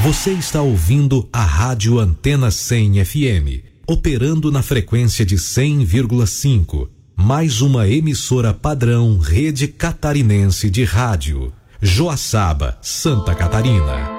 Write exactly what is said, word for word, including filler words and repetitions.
Você está ouvindo a Rádio Antena cem F M, operando na frequência de cem vírgula cinco, mais uma emissora padrão Rede Catarinense de Rádio, Joaçaba, Santa Catarina.